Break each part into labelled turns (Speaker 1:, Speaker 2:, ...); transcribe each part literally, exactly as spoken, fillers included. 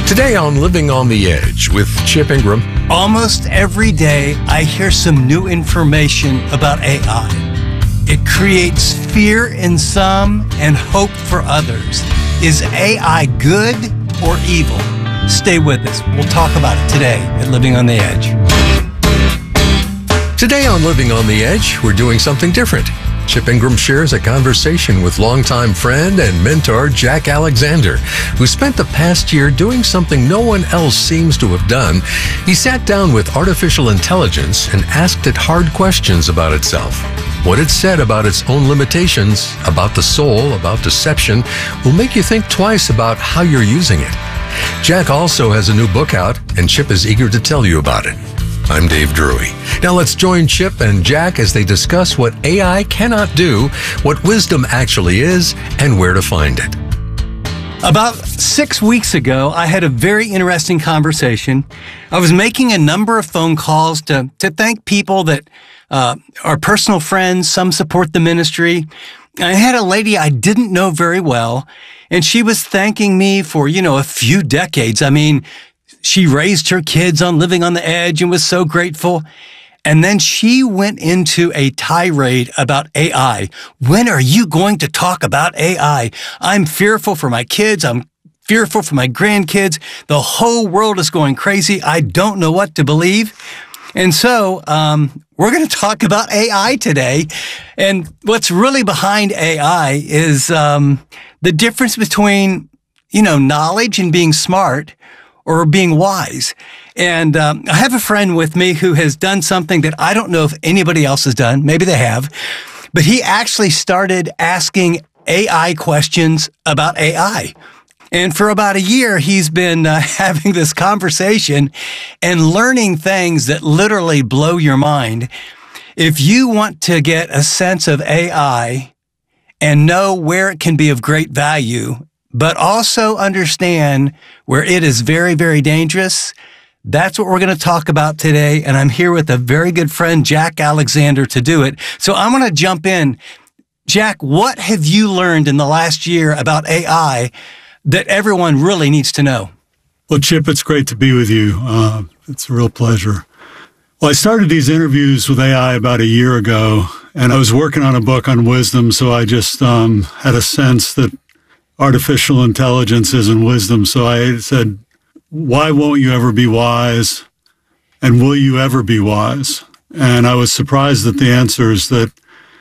Speaker 1: Today on Living on the Edge with Chip Ingram.
Speaker 2: Almost every day, I hear some new information about A I. It creates fear in some and hope for others. Is A I good or evil? Stay with us. We'll talk about it today at Living on the Edge.
Speaker 1: Today on Living on the Edge, we're doing something different. Chip Ingram shares a conversation with longtime friend and mentor Jack Alexander, who spent the past year doing something no one else seems to have done. He sat down with artificial intelligence and asked it hard questions about itself. What it said about its own limitations, about the soul, about deception, will make you think twice about how you're using it. Jack also has a new book out, and Chip is eager to tell you about it. I'm Dave Drury. Now let's join Chip and Jack as they discuss what A I cannot do, what wisdom actually is, and where to find it.
Speaker 2: About six weeks ago, I had a very interesting conversation. I was making a number of phone calls to, to thank people that uh, are personal friends, some support the ministry. I had a lady I didn't know very well, and she was thanking me for, you know, a few decades. I mean, she raised her kids on Living on the Edge and was so grateful. And then she went into a tirade about A I. When are you going to talk about A I? I'm fearful for my kids. I'm fearful for my grandkids. The whole world is going crazy. I don't know what to believe. And so um, we're going to talk about A I today. And what's really behind A I is um, the difference between, you know, knowledge and being smart, or being wise. And um, I have a friend with me who has done something that I don't know if anybody else has done. Maybe they have. But he actually started asking A I questions about A I. And for about a year, he's been uh, having this conversation and learning things that literally blow your mind. If you want to get a sense of A I and know where it can be of great value, but also understand where it is very, very dangerous, that's what we're going to talk about today. And I'm here with a very good friend, Jack Alexander, to do it. So I'm going to jump in. Jack, what have you learned in the last year about A I that everyone really needs to know?
Speaker 3: Well, Chip, it's great to be with you. Uh, it's a real pleasure. Well, I started these interviews with A I about a year ago, and I was working on a book on wisdom, so I just um, had a sense that artificial intelligence isn't wisdom. So I said, why won't you ever be wise? And will you ever be wise? And I was surprised at the answers that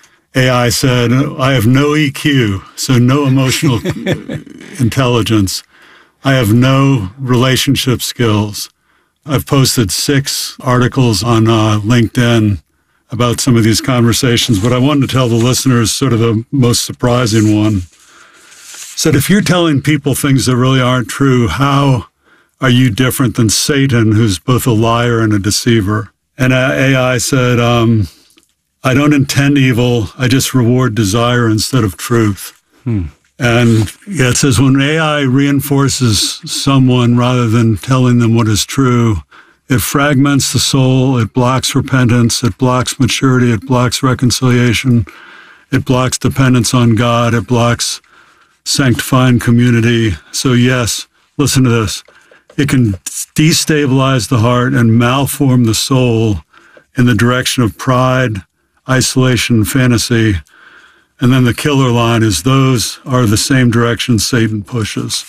Speaker 3: A I said. I have no E Q, so no emotional intelligence. I have no relationship skills. I've posted six articles on uh, LinkedIn about some of these conversations, but I wanted to tell the listeners sort of the most surprising one. Said, if you're telling people things that really aren't true, how are you different than Satan, who's both a liar and a deceiver? And A I said, um, I don't intend evil. I just reward desire instead of truth. Hmm. And yeah, it says, when A I reinforces someone rather than telling them what is true, it fragments the soul, it blocks repentance, it blocks maturity, it blocks reconciliation, it blocks dependence on God, it blocks sanctifying community. So yes, listen to this. It can destabilize the heart and malform the soul in the direction of pride, isolation, fantasy. And then the killer line is, those are the same direction Satan pushes.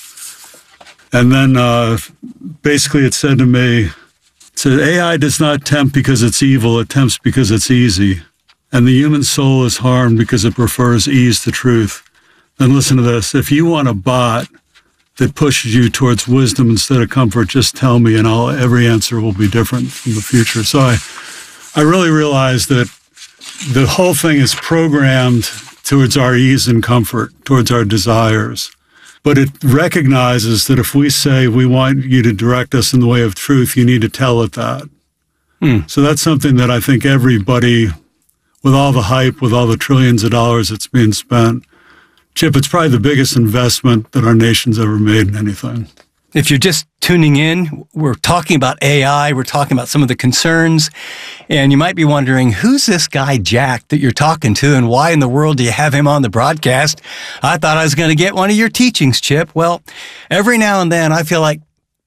Speaker 3: And then uh, basically it said to me, it said, A I does not tempt because it's evil, it tempts because it's easy. And the human soul is harmed because it prefers ease to truth. Then listen to this. If you want a bot that pushes you towards wisdom instead of comfort, just tell me, and I'll, every answer will be different from the future. So I, I really realized that the whole thing is programmed towards our ease and comfort, towards our desires. But it recognizes that if we say we want you to direct us in the way of truth, you need to tell it that. Hmm. So that's something that I think everybody, with all the hype, with all the trillions of dollars that's being spent, Chip, it's probably the biggest investment that our nation's ever made in anything.
Speaker 2: If you're just tuning in, we're talking about A I, we're talking about some of the concerns, and you might be wondering, who's this guy Jack that you're talking to, and why in the world do you have him on the broadcast? I thought I was going to get one of your teachings, Chip. Well, every now and then I feel like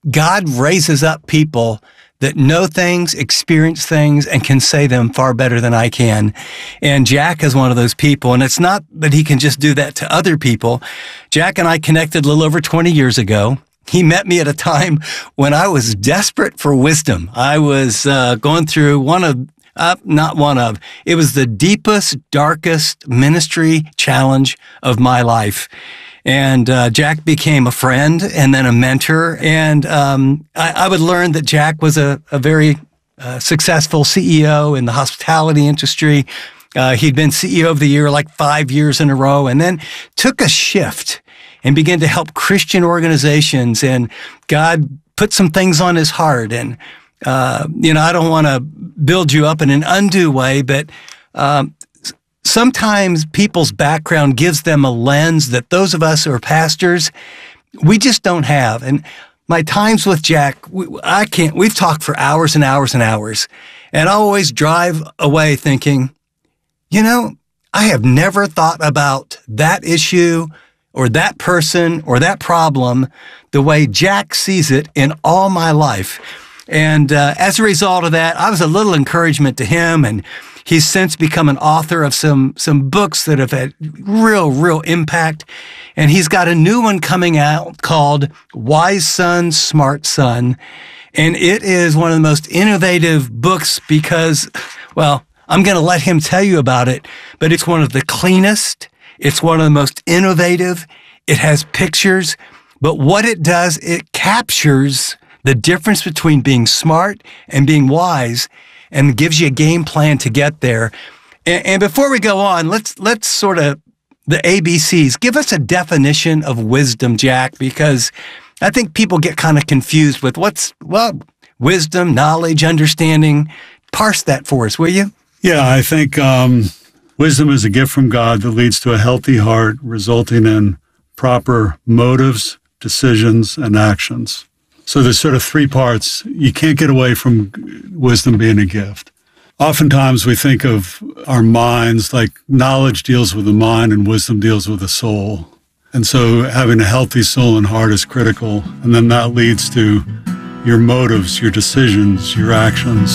Speaker 2: God raises up people that know things, experience things, and can say them far better than I can. And Jack is one of those people. And it's not that he can just do that to other people. Jack and I connected a little over twenty years ago. He met me at a time when I was desperate for wisdom. I was uh, going through one of, uh, not one of, it was the deepest, darkest ministry challenge of my life. And uh, Jack became a friend and then a mentor. And um, I, I would learn that Jack was a, a very uh, successful C E O in the hospitality industry. Uh, he'd been C E O of the year like five years in a row, and then took a shift and began to help Christian organizations. And God put some things on his heart. And, uh, you know, I don't want to build you up in an undue way, but um, sometimes people's background gives them a lens that those of us who are pastors, we just don't have. And my times with Jack, we, I can't, we've talked for hours and hours and hours. And I always drive away thinking, you know, I have never thought about that issue or that person or that problem the way Jack sees it in all my life. And uh, as a result of that, I was a little encouragement to him, and he's since become an author of some some books that have had real, real impact. And he's got a new one coming out called Wise Son, Smart Son. And it is one of the most innovative books because, well, I'm going to let him tell you about it, but it's one of the cleanest. It's one of the most innovative. It has pictures. But what it does, it captures the difference between being smart and being wise, and gives you a game plan to get there. And, and before we go on, let's let's sort of the A B Cs. Give us a definition of wisdom, Jack, because I think people get kind of confused with what's, well, wisdom, knowledge, understanding. Parse that for us, will you?
Speaker 3: Yeah, I think um, wisdom is a gift from God that leads to a healthy heart, resulting in proper motives, decisions, and actions. So there's sort of three parts. You can't get away from wisdom being a gift. Oftentimes we think of our minds like knowledge deals with the mind and wisdom deals with the soul. And so having a healthy soul and heart is critical. And then that leads to your motives, your decisions, your actions.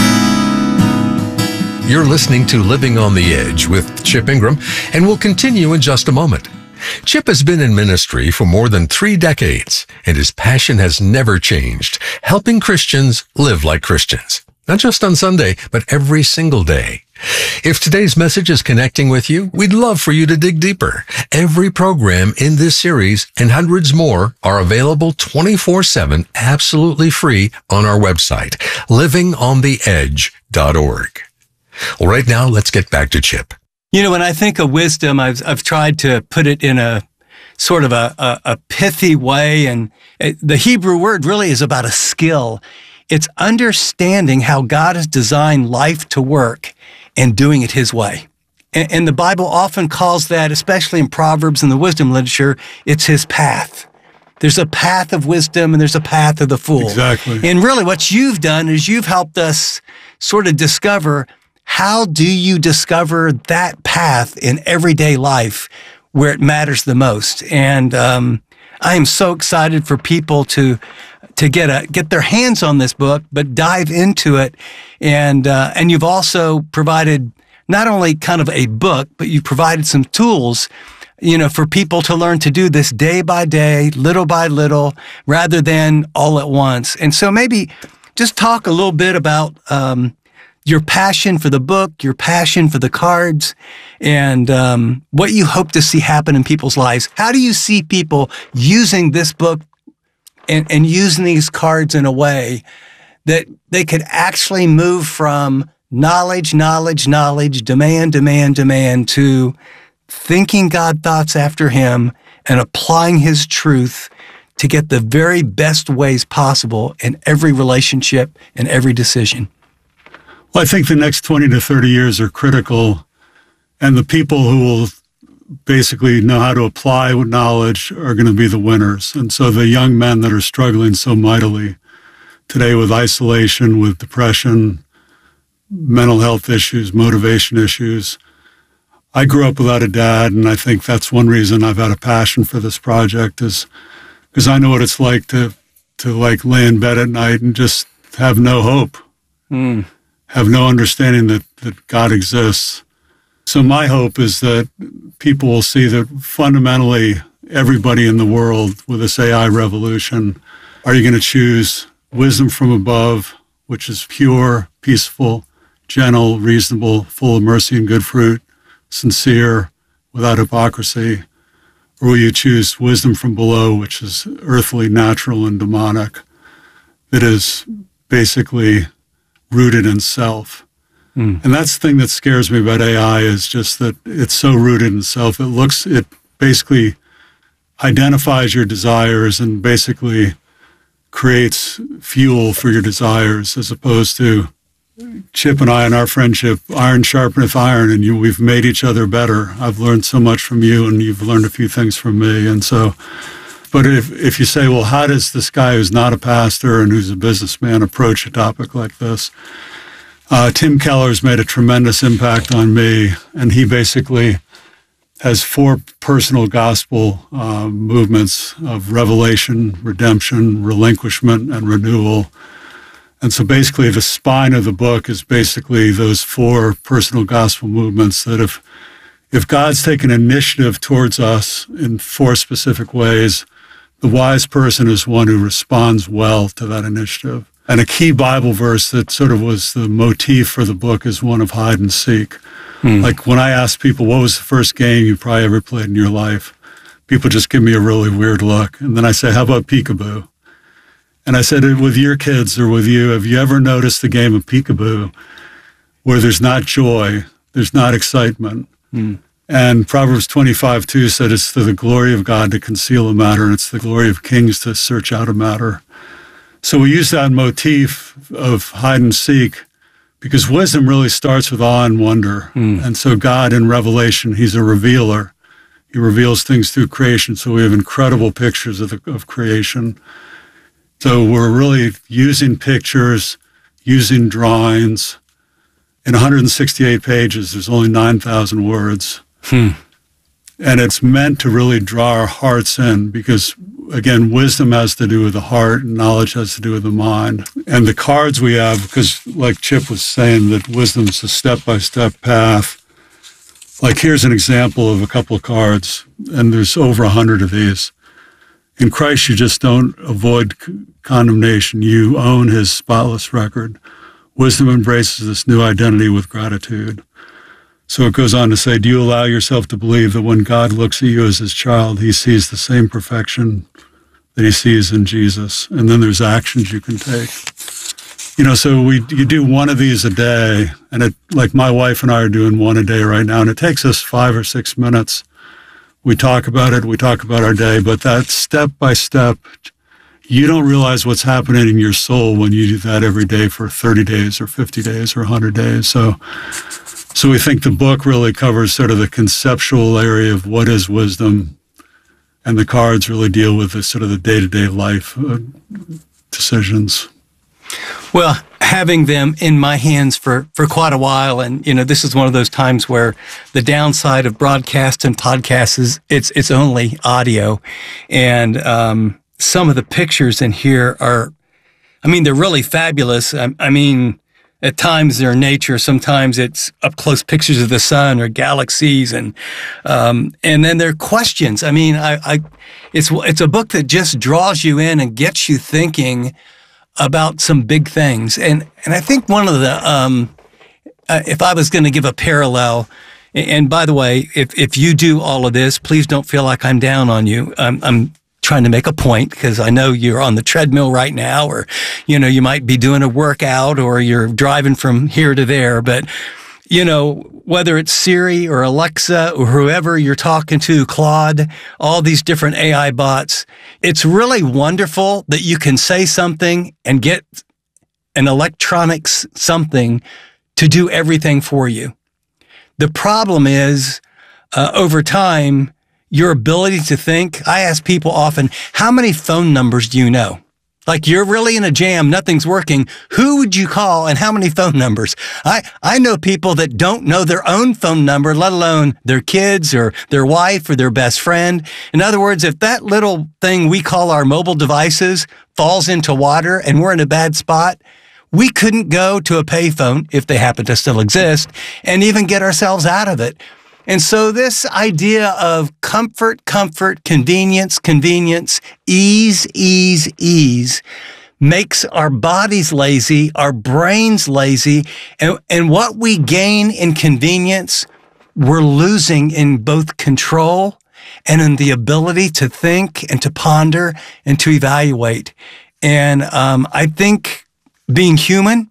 Speaker 1: You're listening to Living on the Edge with Chip Ingram, and we'll continue in just a moment. Chip has been in ministry for more than three decades, and his passion has never changed, helping Christians live like Christians. Not just on Sunday, but every single day. If today's message is connecting with you, we'd love for you to dig deeper. Every program in this series and hundreds more are available twenty-four seven, absolutely free on our website, living on the edge dot org. Well, right now, let's get back to Chip.
Speaker 2: You know, when I think of wisdom, I've I've tried to put it in a sort of a, a, a pithy way, and it, the Hebrew word really is about a skill. It's understanding how God has designed life to work and doing it His way. And, and the Bible often calls that, especially in Proverbs and the wisdom literature, it's His path. There's a path of wisdom and there's a path of the fool.
Speaker 3: Exactly.
Speaker 2: And really what you've done is you've helped us sort of discover, how do you discover that path in everyday life where it matters the most? And um, I am so excited for people to to get a get their hands on this book, but dive into it. And uh, and you've also provided not only kind of a book, but you've provided some tools, you know, for people to learn to do this day by day, little by little, rather than all at once. And so maybe just talk a little bit about um, your passion for the book, your passion for the cards, and um, what you hope to see happen in people's lives. How do you see people using this book and, and using these cards in a way that they could actually move from knowledge, knowledge, knowledge, demand, demand, demand, to thinking God thoughts after Him and applying His truth to get the very best ways possible in every relationship and every decision?
Speaker 3: Well, I think the next twenty to thirty years are critical, and the people who will basically know how to apply knowledge are going to be the winners. And so the young men that are struggling so mightily today with isolation, with depression, mental health issues, motivation issues. I grew up without a dad, and I think that's one reason I've had a passion for this project, is because I know what it's like to to like lay in bed at night and just have no hope, mm. have no understanding that, that God exists. So my hope is that people will see that fundamentally everybody in the world with this A I revolution, are you going to choose wisdom from above, which is pure, peaceful, gentle, reasonable, full of mercy and good fruit, sincere, without hypocrisy? Or will you choose wisdom from below, which is earthly, natural, and demonic, that is basically rooted in self? Mm. And that's the thing that scares me about A I, is just that it's so rooted in self. It looks, it basically identifies your desires and basically creates fuel for your desires, as opposed to Chip and I in our friendship, iron sharpeneth iron, and you, we've made each other better. I've learned so much from you, and you've learned a few things from me. And so, but if if you say, well, how does this guy who's not a pastor and who's a businessman approach a topic like this? Uh, Tim Keller's made a tremendous impact on me, and he basically has four personal gospel uh, movements of revelation, redemption, relinquishment, and renewal. And so basically the spine of the book is basically those four personal gospel movements, that if if God's taken initiative towards us in four specific ways, the wise person is one who responds well to that initiative. And a key Bible verse that sort of was the motif for the book is one of hide and seek. Hmm. Like when I ask people, what was the first game you probably ever played in your life? People just give me a really weird look. And then I say, how about peekaboo? And I said, with your kids or with you, have you ever noticed the game of peekaboo where there's not joy, there's not excitement? Mm. And Proverbs twenty-five two said it's to the glory of God to conceal a matter, and it's the glory of kings to search out a matter. So we use that motif of hide and seek because wisdom really starts with awe and wonder. Mm. And so God in Revelation, he's a revealer. He reveals things through creation. So we have incredible pictures of, the, of creation. So we're really using pictures, using drawings. In one hundred sixty-eight pages, there's only nine thousand words. Hmm. And it's meant to really draw our hearts in because, again, wisdom has to do with the heart and knowledge has to do with the mind. And the cards we have, because like Chip was saying, that wisdom's a step-by-step path. Like here's an example of a couple of cards, and there's over a hundred of these. In Christ, you just don't avoid condemnation. You own his spotless record. Wisdom embraces this new identity with gratitude. So it goes on to say, do you allow yourself to believe that when God looks at you as his child, he sees the same perfection that he sees in Jesus? And then there's actions you can take. You know, so we you do one of these a day, and it, like my wife and I are doing one a day right now, and it takes us five or six minutes. We talk about it, we talk about our day, but that step by step, you don't realize what's happening in your soul when you do that every day for thirty days or fifty days or one hundred days. So so we think the book really covers sort of the conceptual area of what is wisdom, and the cards really deal with the sort of the day-to-day life uh, decisions.
Speaker 2: Well, having them in my hands for, for quite a while, and, you know, this is one of those times where the downside of broadcast and podcasts is it's, it's only audio. And, um, some of the pictures in here are, I mean, they're really fabulous. I, I mean, at times they're nature, sometimes it's up close pictures of the sun or galaxies, and, um, and then there are questions. I mean, I, I, it's, it's a book that just draws you in and gets you thinking about some big things. And, and I think one of the, um, uh, if I was going to give a parallel, and by the way, if, if you do all of this, please don't feel like I'm down on you. I'm, I'm trying to make a point because I know you're on the treadmill right now, or, you know, you might be doing a workout or you're driving from here to there. But, you know, whether it's Siri or Alexa or whoever you're talking to, Claude, all these different A I bots, it's really wonderful that you can say something and get an electronics something to do everything for you. The problem is, uh, over time, your ability to think. I ask people often, how many phone numbers do you know? Like you're really in a jam, nothing's working. Who would you call and how many phone numbers? I, I know people that don't know their own phone number, let alone their kids or their wife or their best friend. In other words, if that little thing we call our mobile devices falls into water and we're in a bad spot, we couldn't go to a payphone, if they happen to still exist, and even get ourselves out of it. And so this idea of comfort, comfort, convenience, convenience, ease, ease, ease makes our bodies lazy, our brains lazy, and, and what we gain in convenience, we're losing in both control and in the ability to think and to ponder and to evaluate. And um, I think being human,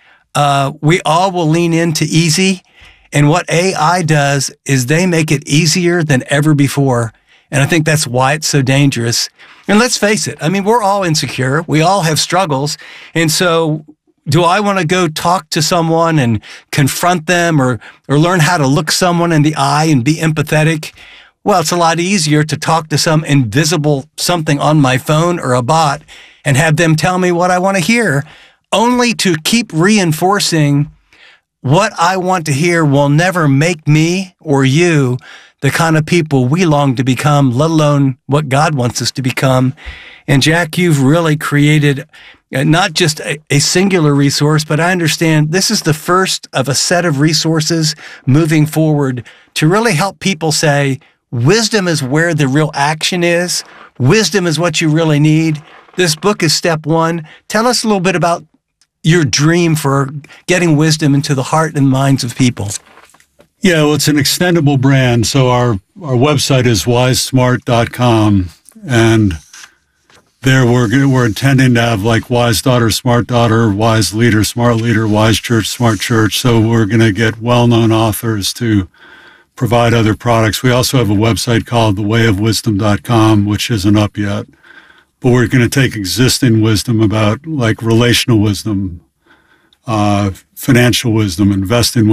Speaker 2: uh, we all will lean into easy. And what A I does is they make it easier than ever before. And I think that's why it's so dangerous. And let's face it, I mean, we're all insecure. We all have struggles. And so do I want to go talk to someone and confront them or, or learn how to look someone in the eye and be empathetic? Well, it's a lot easier to talk to some invisible something on my phone or a bot and have them tell me what I want to hear, only to keep reinforcing what I want to hear will never make me or you the kind of people we long to become, let alone what God wants us to become. And Jack, you've really created not just a, a singular resource, but I understand this is the first of a set of resources moving forward to really help people say, wisdom is where the real action is. Wisdom is what you really need. This book is step one. Tell us a little bit about your dream for getting wisdom into the heart and minds of people.
Speaker 3: Yeah, well, it's an extendable brand. So our, our website is wise smart dot com. And there we're, we're intending to have like Wise Daughter, Smart Daughter, Wise Leader, Smart Leader, Wise Church, Smart Church. So we're going to get well-known authors to provide other products. We also have a website called the way of wisdom dot com, which isn't up yet. But we're going to take existing wisdom about like relational wisdom, uh, financial wisdom, investing